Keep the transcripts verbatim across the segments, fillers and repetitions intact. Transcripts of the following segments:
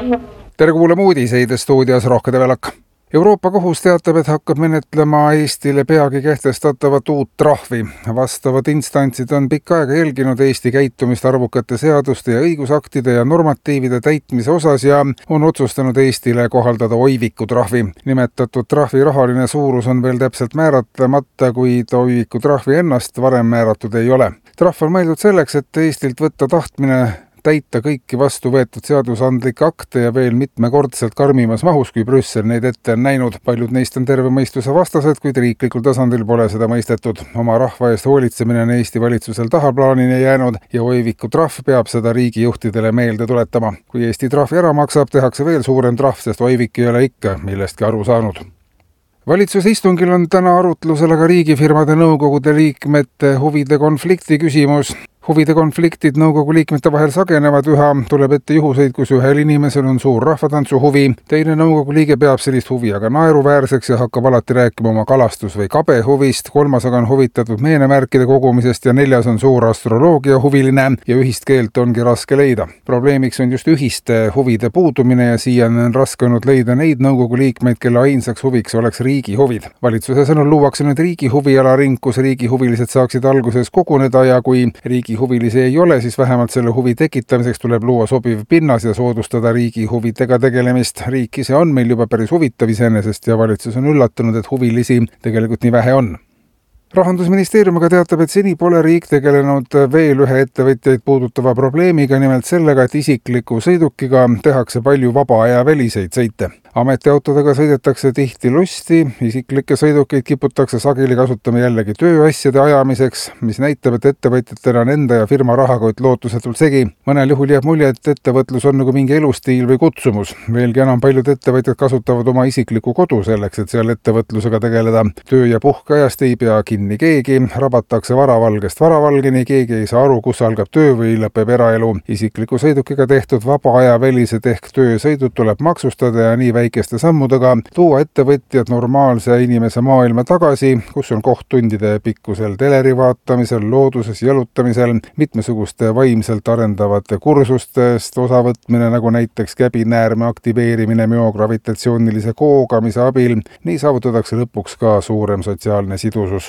tere kuulama uudiseid, stuudios Rohke Develak. Euroopa kohus teatab, et hakkab menetlema Eestile peagi kehtestatavat uut trahvi. Vastavad instantsid on pikka aega jälginud Eesti käitumist arvukate seaduste ja õigusaktide ja normatiivide täitmise osas ja on otsustanud Eestile kohaldada oiviku trahvi. Nimetatud trahvi rahaline suurus on veel täpselt määratlemata, kuid oiviku trahvi ennast varem määratud ei ole. Trahv on mõeldud selleks, et Eestilt võtta tahtmine täita kõiki vastu võetud seadusandlikke akte ja veel mitmekordselt karmimas mahus, kui Brüssel neid ette on näinud. Paljud neist on terve mõistuse vastased, kuid riiklikul tasandil pole seda mõistetud. Oma rahva eest hoolitsemine on Eesti valitsusel tahaplaanini jäänud ja oiviku trahv peab seda riigijuhtidele meelde tuletama. Kui Eesti trahvi ära maksab, tehakse veel suurem trahv, sest oivik ei ole ikka millestki aru saanud. Valitsuse istungil on täna arutlusel aga riigifirmade nõukogude liikmete huvide konflikti küsimus. Huvide konfliktid nõukogu liikmete vahel sagenevad üha, tuleb ette juhuseid, kus ühel inimesel on suur rahvatantsu huvi, teine nõukogu liige peab sellist huvi aga naeruväärseks ja hakkab alati rääkima oma kalastus- või kabe huvist, kolmas aga on huvitatud meenemärkide kogumisest ja neljas on suur astroloogia huviline ja ühist keelt ongi raske leida. Probleemiks on just ühiste huvide puudumine ja siiani on raske olnud leida neid nõukogu liikmeid, kelle ainsaks huviks oleks riigi huvid. Valitsuse sõnul luuakse nüüd riigi huvialaring, kus riigi huvilised saaksid alguses koguneda ja kui riigi huvilisi ei ole, siis vähemalt selle huvi tekitamiseks tuleb luua sobiv pinnas ja soodustada riigi huvidega tegelemist. Riik ise on meil juba päris huvitav iseenesest ja valitsus on üllatunud, et huvilisi tegelikult nii vähe on. Rahandusministeerium aga teatab, et seni pole riik tegelenud veel ühe ettevõtjaid puudutava probleemiga, nimelt sellega, et isikliku sõidukiga tehakse palju vaba aja väliseid sõite. Ametiautodega sõidetakse tihti lusti, isiklikke sõidukeid kiputakse sageli kasutama jällegi tööasjade ajamiseks, mis näitab, et ettevõtjatena on enda ja firma rahakott lootusetult segi. Mõnel juhul jääb mulje, et ettevõtlus on nagu mingi elustiil või kutsumus. Veelgi enam paljud ettevõtjad kasutavad oma isikliku kodu selleks, et seal ettevõtlusega tegeleda. Töö- ja puhkeajast ei pea kinni keegi, rabatakse varavalgest varavalgeni, keegi ei saa aru, kus algab töö või lõpeb eraelu. Isikliku sõidukiga tehtud vaba aja välised ehk töösõidud tuleb maksustada ja nii väikeste sammudega tuua ettevõtjad normaalse inimese maailma tagasi, kus on koht tundide pikkusel teleri vaatamisel, looduses jalutamisel, mitmesuguste vaimselt arendavate kursustest osavõtmine, nagu näiteks käbinäärme aktiveerimine müogravitatsioonilise koogamise abil. Nii saavutatakse lõpuks ka suurem sotsiaalne sidusus.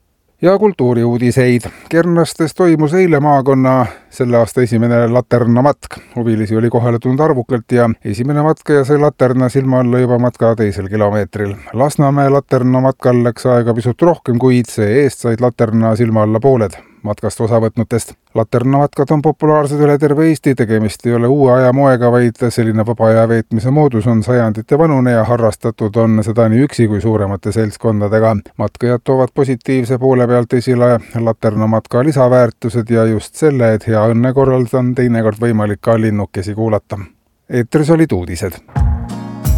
Ja kultuuriuudiseid. Kernastes toimus eile maakonna selle aasta esimene laternamatk. Huvilisi oli kohale tulnud arvukalt ja esimene matkaja sai laterna silma alla juba matka teisel kilomeetril. Lasnamäe laternamatkal läks aega pisut rohkem, kuid see eest said laterna silma alla pooled matkast osavõtnutest. Laternamatkad on populaarsed üle terve Eesti, tegemist ei ole uue aja moega, vaid selline vaba aja veetmise moodus on sajandite vanune ja harrastatud on seda nii üksi kui suuremate seltskondadega. Matkajad toovad positiivse poole pealt esile laternamatka lisaväärtused ja just selle, et hea õnne korral on teinekord võimalik ka linnukesi kuulata. Eetris olid uudised.